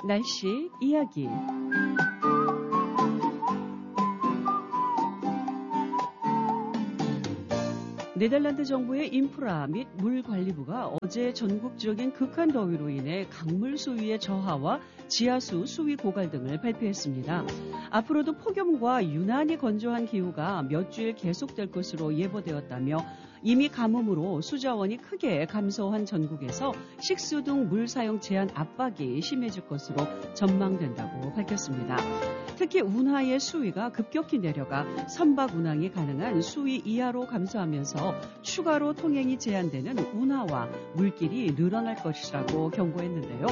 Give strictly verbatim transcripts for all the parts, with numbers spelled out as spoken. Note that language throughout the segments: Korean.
날씨 이야기. 네덜란드 정부의 인프라 및 물관리부가 어제 전국적인 극한 더위로 인해 강물 수위의 저하와 지하수 수위 고갈 등을 발표했습니다. 앞으로도 폭염과 유난히 건조한 기후가 몇 주일 계속될 것으로 예보되었다며 이미 가뭄으로 수자원이 크게 감소한 전국에서 식수 등 물 사용 제한 압박이 심해질 것으로 전망된다고 밝혔습니다. 특히 운하의 수위가 급격히 내려가 선박 운항이 가능한 수위 이하로 감소하면서 추가로 통행이 제한되는 운하와 물길이 늘어날 것이라고 경고했는데요.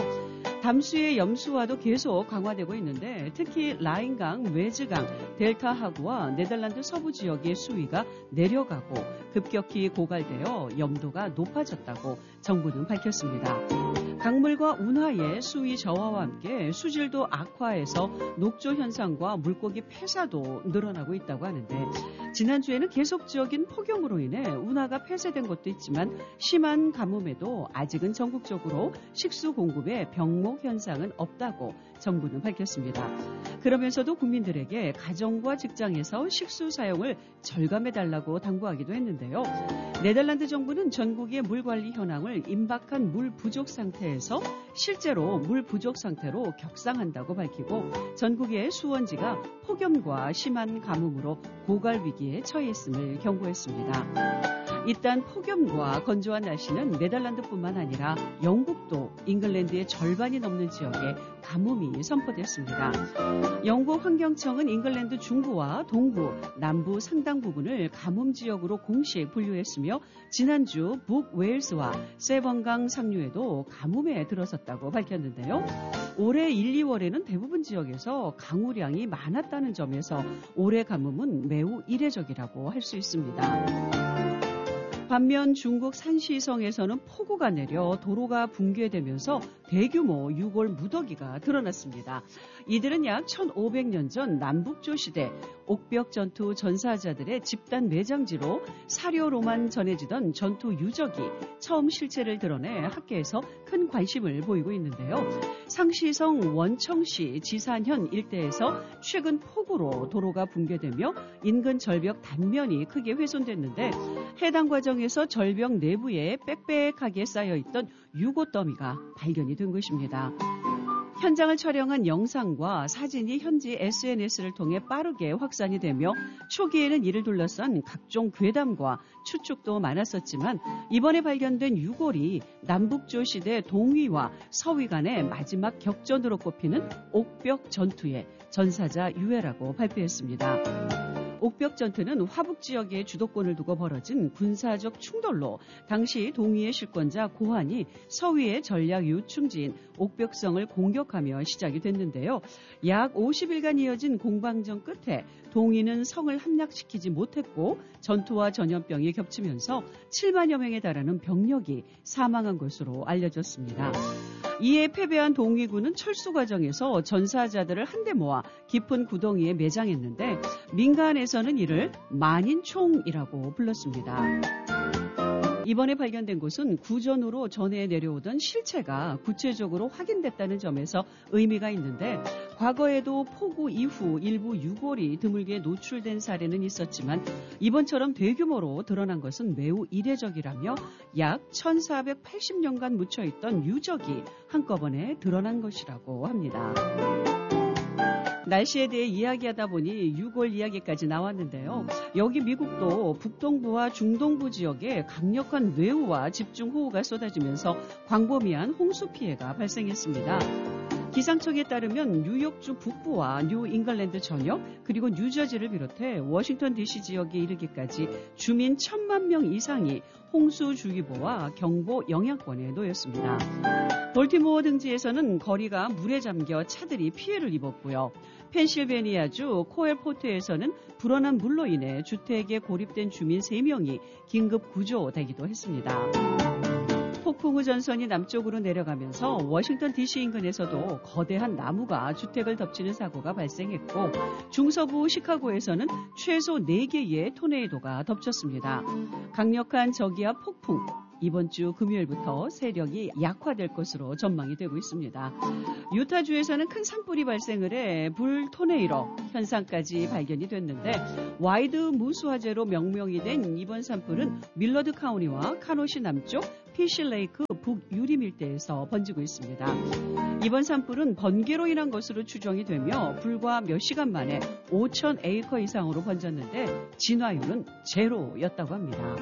담수의 염수와도 계속 강화되고 있는데 특히 라인강, 웨즈강, 델타 하구와 네덜란드 서부 지역의 수위가 내려가고 급격히 고갈되어 염도가 높아졌다고 정부는 밝혔습니다. 강물과 운하의 수위 저하와 함께 수질도 악화해서 녹조 현상과 물고기 폐사도 늘어나고 있다고 하는데 지난주에는 계속적인 폭염으로 인해 운하가 폐쇄된 것도 있지만 심한 가뭄에도 아직은 전국적으로 식수 공급에 병목 현상은 없다고 정부는 밝혔습니다. 그러면서도 국민들에게 가정과 직장에서 식수 사용을 절감해달라고 당부하기도 했는데요. 네덜란드 정부는 전국의 물관리 현황을 임박한 물 부족 상태에서 실제로 물 부족 상태로 격상한다고 밝히고 전국의 수원지가 폭염과 심한 가뭄으로 고갈 위기에 처했음을 경고했습니다. 일단 폭염과 건조한 날씨는 네덜란드뿐만 아니라 영국도 잉글랜드의 절반이 넘는 지역에 가뭄이 선포됐습니다. 영국 환경청은 잉글랜드 중부와 동부, 남부 상당 부분을 가뭄 지역으로 공식 분류했으며 지난주 북웨일스와 세번강 상류에도 가뭄에 들어섰다고 밝혔는데요. 올해 일, 이월에는 대부분 지역에서 강우량이 많았다는 점에서 올해 가뭄은 매우 이례적이라고 할 수 있습니다. 반면 중국 산시성에서는 폭우가 내려 도로가 붕괴되면서 대규모 유골 무더기가 드러났습니다. 이들은 약 천오백 년 전 남북조 시대 옥벽 전투 전사자들의 집단 매장지로 사료로만 전해지던 전투 유적이 처음 실체를 드러내 학계에서 큰 관심을 보이고 있는데요. 상시성 원청시 지산현 일대에서 최근 폭우로 도로가 붕괴되며 인근 절벽 단면이 크게 훼손됐는데 해당 과정에서 절벽 내부에 빽빽하게 쌓여있던 유고 더미가 발견이 된 것입니다. 현장을 촬영한 영상과 사진이 현지 에스엔에스를 통해 빠르게 확산이 되며 초기에는 이를 둘러싼 각종 괴담과 추측도 많았었지만 이번에 발견된 유골이 남북조 시대 동위와 서위 간의 마지막 격전으로 꼽히는 옥벽 전투의 전사자 유해라고 발표했습니다. 옥벽 전투는 화북 지역의 주도권을 두고 벌어진 군사적 충돌로 당시 동위의 실권자 고한이 서위의 전략 요충지인 옥벽성을 공격하며 시작이 됐는데요. 약 오십 일간 이어진 공방전 끝에 동위는 성을 함락시키지 못했고 전투와 전염병이 겹치면서 칠만여 명에 달하는 병력이 사망한 것으로 알려졌습니다. 이에 패배한 동위군은 철수 과정에서 전사자들을 한데 모아 깊은 구덩이에 매장했는데 민간에서는 이를 만인총이라고 불렀습니다. 이번에 발견된 곳은 구전으로 전해 내려오던 실체가 구체적으로 확인됐다는 점에서 의미가 있는데 과거에도 폭우 이후 일부 유골이 드물게 노출된 사례는 있었지만 이번처럼 대규모로 드러난 것은 매우 이례적이라며 약 천사백팔십 년간 묻혀있던 유적이 한꺼번에 드러난 것이라고 합니다. 날씨에 대해 이야기하다 보니 유골 이야기까지 나왔는데요. 여기 미국도 북동부와 중동부 지역에 강력한 뇌우와 집중호우가 쏟아지면서 광범위한 홍수 피해가 발생했습니다. 기상청에 따르면 뉴욕주 북부와 뉴 잉글랜드 전역 그리고 뉴저지를 비롯해 워싱턴 디씨 지역에 이르기까지 주민 천만 명 이상이 홍수주의보와 경보 영향권에 놓였습니다. 볼티모어 등지에서는 거리가 물에 잠겨 차들이 피해를 입었고요. 펜실베니아주 코엘포트에서는 불어난 물로 인해 주택에 고립된 주민 세 명이 긴급 구조되기도 했습니다. 폭풍우 전선이 남쪽으로 내려가면서 워싱턴 디씨 인근에서도 거대한 나무가 주택을 덮치는 사고가 발생했고 중서부 시카고에서는 최소 네 개의 토네이도가 덮쳤습니다. 강력한 저기압 폭풍, 이번 주 금요일부터 세력이 약화될 것으로 전망이 되고 있습니다. 유타주에서는 큰 산불이 발생을 해 불 토네이도 현상까지 발견이 됐는데 와이드 무스 화재로 명명이 된 이번 산불은 밀러드 카운티와 카노시 남쪽 피쉬레이크 북유림 일대에서 번지고 있습니다. 이번 산불은 번개로 인한 것으로 추정이 되며 불과 몇 시간 만에 오천 에이커 이상으로 번졌는데 진화율은 제로였다고 합니다.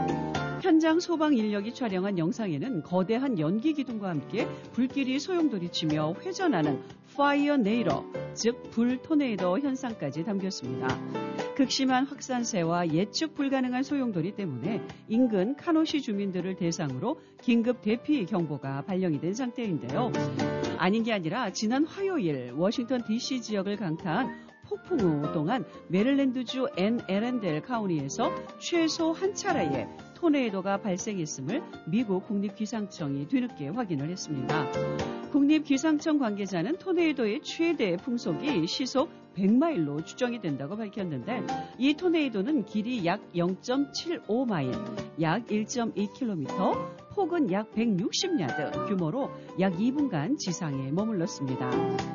현장 소방 인력이 촬영한 영상에는 거대한 연기 기둥과 함께 불길이 소용돌이치며 회전하는 파이어 네이러, 즉 불 토네이도 현상까지 담겼습니다. 극심한 확산세와 예측 불가능한 소용돌이 때문에 인근 카노시 주민들을 대상으로 긴급 대피 경보가 발령이 된 상태인데요. 아닌 게 아니라 지난 화요일 워싱턴 디씨 지역을 강타한 폭풍우 동안 메릴랜드주 앤 에렌델 카운티에서 최소 한 차례의 토네이도가 발생했음을 미국 국립기상청이 뒤늦게 확인을 했습니다. 국립기상청 관계자는 토네이도의 최대 풍속이 시속 백 마일로 추정이 된다고 밝혔는데 이 토네이도는 길이 약 영 점 칠오 마일, 약 일 점 이 킬로미터, 폭은 약 백육십 야드, 규모로 약 이 분간 지상에 머물렀습니다.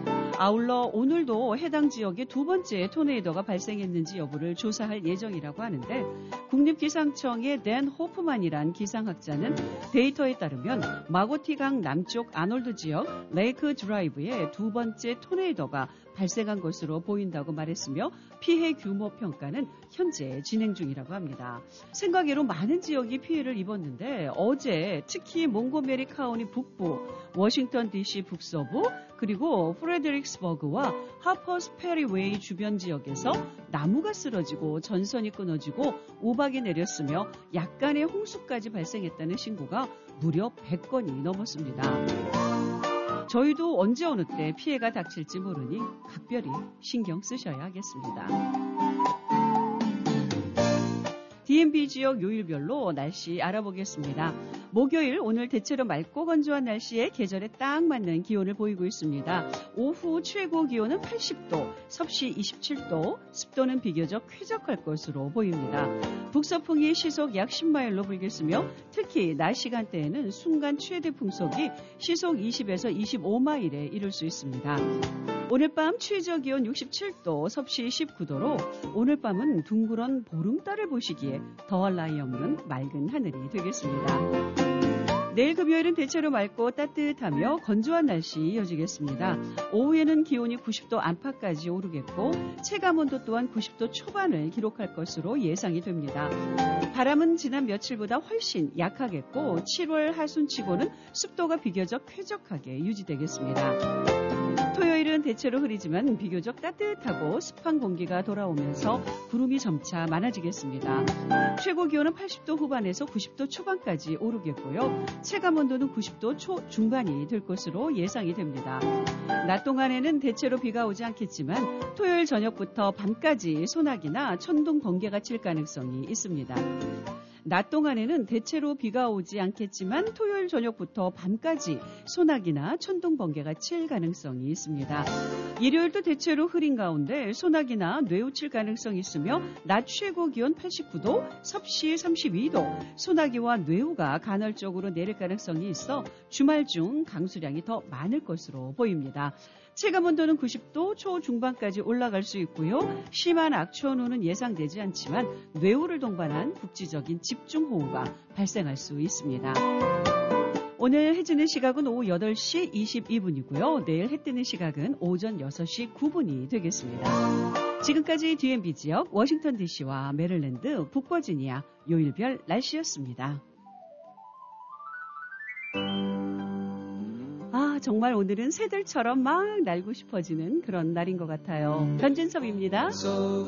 아울러 오늘도 해당 지역에 두 번째 토네이도가 발생했는지 여부를 조사할 예정이라고 하는데 국립기상청의 댄 호프만이란 기상학자는 데이터에 따르면 마고티강 남쪽 아놀드 지역 레이크 드라이브에 두 번째 토네이도가 발생한 것으로 보인다고 말했으며 피해 규모 평가는 현재 진행 중이라고 합니다. 생각외로 많은 지역이 피해를 입었는데 어제 특히 몽고메리 카운티 북부, 워싱턴 디씨 북서부, 그리고 프레드릭스버그와 하퍼스 페리웨이 주변 지역에서 나무가 쓰러지고 전선이 끊어지고 우박이 내렸으며 약간의 홍수까지 발생했다는 신고가 무려 백 건이 넘었습니다. 저희도 언제 어느 때 피해가 닥칠지 모르니 각별히 신경 쓰셔야 하겠습니다. 디엠비 지역 요일별로 날씨 알아보겠습니다. 목요일 오늘 대체로 맑고 건조한 날씨에 계절에 딱 맞는 기온을 보이고 있습니다. 오후 최고 기온은 팔십 도, 섭씨 이십칠 도, 습도는 비교적 쾌적할 것으로 보입니다. 북서풍이 시속 약 십 마일로 불겠으며 특히 낮 시간대에는 순간 최대 풍속이 시속 이십에서 이십오 마일에 이를 수 있습니다. 오늘 밤 최저 기온 육십칠 도, 섭씨 십구 도로 오늘 밤은 둥그런 보름달을 보시기에 더할 나위 없는 맑은 하늘이 되겠습니다. 내일 금요일은 대체로 맑고 따뜻하며 건조한 날씨 이어지겠습니다. 오후에는 기온이 구십 도 안팎까지 오르겠고 체감온도 또한 구십 도 초반을 기록할 것으로 예상이 됩니다. 바람은 지난 며칠보다 훨씬 약하겠고 칠월 하순치고는 습도가 비교적 쾌적하게 유지되겠습니다. 토요일은 대체로 흐리지만 비교적 따뜻하고 습한 공기가 돌아오면서 구름이 점차 많아지겠습니다. 최고 기온은 팔십 도 후반에서 구십 도 초반까지 오르겠고요. 체감온도는 구십 도 초중반이 될 것으로 예상이 됩니다. 낮 동안에는 대체로 비가 오지 않겠지만 토요일 저녁부터 밤까지 소나기나 천둥 번개가 칠 가능성이 있습니다. 낮 동안에는 대체로 비가 오지 않겠지만 토요일 저녁부터 밤까지 소나기나 천둥 번개가 칠 가능성이 있습니다. 일요일도 대체로 흐린 가운데 소나기나 뇌우 칠 가능성이 있으며 낮 최고 기온 팔십구 도, 섭씨 삼십이 도, 소나기와 뇌우가 간헐적으로 내릴 가능성이 있어 주말 중 강수량이 더 많을 것으로 보입니다. 체감온도는 구십 도 초중반까지 올라갈 수 있고요. 심한 악천후는 예상되지 않지만 뇌우를 동반한 국지적인 집중호우가 발생할 수 있습니다. 오늘 해 지는 시각은 오후 여덟 시 이십이 분이고요. 내일 해 뜨는 시각은 오전 여섯 시 구 분이 되겠습니다. 지금까지 디엠비 지역 워싱턴 디씨와 메릴랜드, 북버지니아 요일별 날씨였습니다. 아, 정말 오늘은 새들처럼 막 날고 싶어지는 그런 날인 것 같아요. 변진섭입니다.